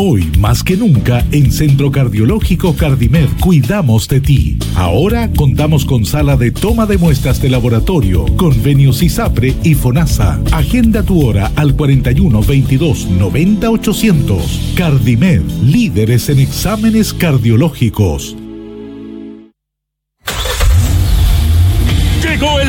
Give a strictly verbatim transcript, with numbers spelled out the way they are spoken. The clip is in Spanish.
Hoy, más que nunca, en Centro Cardiológico Cardimed cuidamos de ti. Ahora contamos con sala de toma de muestras de laboratorio, convenios ISAPRE y FONASA. Agenda tu hora al cuarenta y uno, veintidós, noventa, ochocientos. Cardimed, líderes en exámenes cardiológicos. Llegó el